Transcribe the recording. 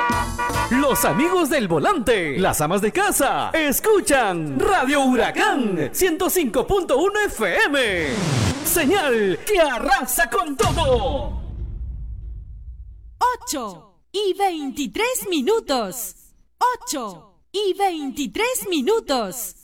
Los amigos del volante, las amas de casa, escuchan Radio Huracán 105.1 FM. Señal que arrasa con todo. 8:23. 8:23.